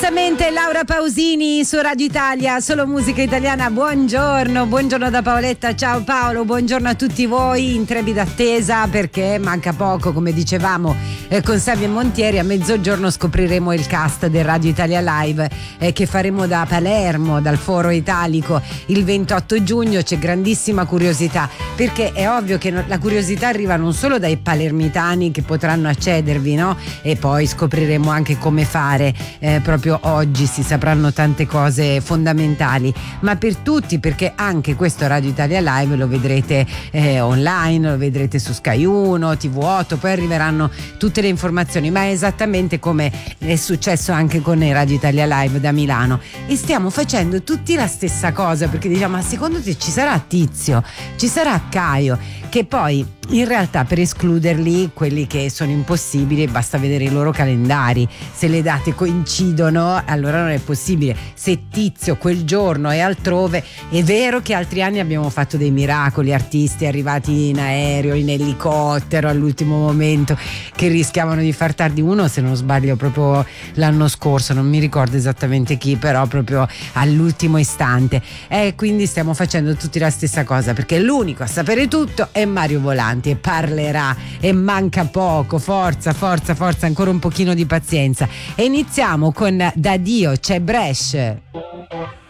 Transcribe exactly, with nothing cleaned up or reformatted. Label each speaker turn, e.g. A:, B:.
A: Diversamente Laura Pausini su Radio Italia, solo musica italiana. Buongiorno, buongiorno da Paoletta. Ciao Paolo, buongiorno a tutti voi in trepida attesa perché manca poco, come dicevamo eh, con Savio e Montieri. A mezzogiorno scopriremo il cast del Radio Italia Live eh, che faremo da Palermo, dal Foro Italico il ventotto giugno. C'è grandissima curiosità perché è ovvio che la curiosità arriva non solo dai palermitani che potranno accedervi, no? E poi scopriremo anche come fare. Eh, proprio oggi si sapranno tante cose fondamentali, ma per tutti, perché anche questo Radio Italia Live lo vedrete eh, online, lo vedrete su Sky uno, T V otto, poi arriveranno tutte le informazioni, ma è esattamente come è successo anche con il Radio Italia Live da Milano, e stiamo facendo tutti la stessa cosa, perché diciamo: ma secondo te ci sarà Tizio, ci sarà Caio? Che poi in realtà, per escluderli, quelli che sono impossibili, basta vedere i loro calendari. Se le date coincidono, allora non è possibile. Se Tizio quel giorno è altrove, è vero che altri anni abbiamo fatto dei miracoli, artisti arrivati in aereo, in elicottero all'ultimo momento, che rischiavano di far tardi. Uno, se non sbaglio, proprio l'anno scorso, non mi ricordo esattamente chi, però proprio all'ultimo istante. E quindi stiamo facendo tutti la stessa cosa, perché l'unico a sapere tutto è Mario Volanti, e parlerà, e manca poco. Forza, forza, forza, ancora un pochino di pazienza. E iniziamo con Da Dio c'è Brescia.